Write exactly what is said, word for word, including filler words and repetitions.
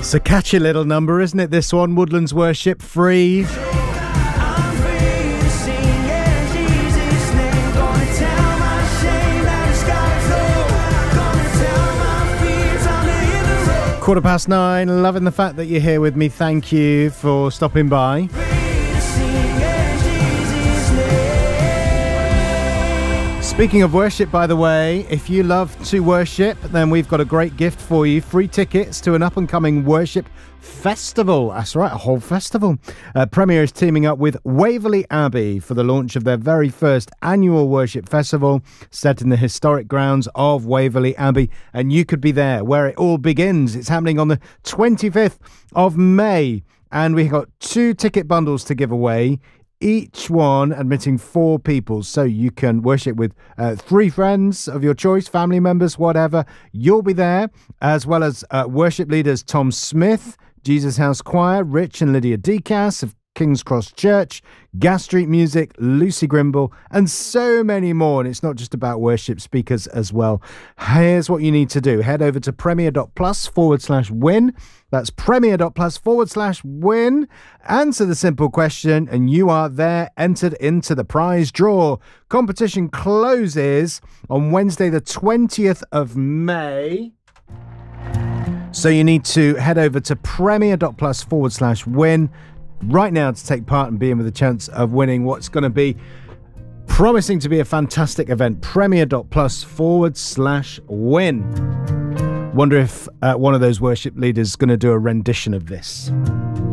It's a catchy little number, isn't it? This one, Woodlands Worship, Free. Quarter past nine, loving the fact that you're here with me. Thank you for stopping by. Speaking of worship, by the way, if you love to worship, then we've got a great gift for you. Free tickets to an up-and-coming worship festival. That's right, a whole festival. Uh, Premier is teaming up with Waverley Abbey for the launch of their very first annual worship festival set in the historic grounds of Waverley Abbey. And you could be there where it all begins. It's happening on the twenty-fifth of May. And we've got two ticket bundles to give away, each one admitting four people, so you can worship with uh, three friends of your choice, family members, whatever. You'll be there, as well as uh, worship leaders Tom Smith, Jesus House Choir, Rich and Lydia Decas of King's Cross Church, Gas Street Music, Lucy Grimble, and so many more. And it's not just about worship speakers as well. Here's what you need to do. Head over to premier.plus forward slash win. That's premier.plus forward slash win. Answer the simple question and you are there, entered into the prize draw. Competition closes on Wednesday the twentieth of May. So you need to head over to premier.plus forward slash win right now to take part and be in with a chance of winning what's going to be promising to be a fantastic event. Premier.plus forward slash win. Wonder if uh, one of those worship leaders is going to do a rendition of this.